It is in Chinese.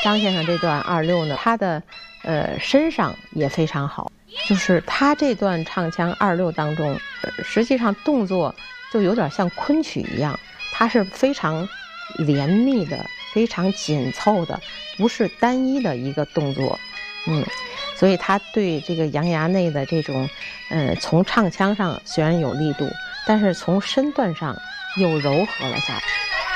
张先生这段26呢，他的身上也非常好，就是他这段唱腔26当中，实际上动作就有点像昆曲一样，它是非常连密的、非常紧凑的，不是单一的一个动作。所以他对这个杨衙内的这种从唱腔上虽然有力度，但是从身段上又柔和了下来。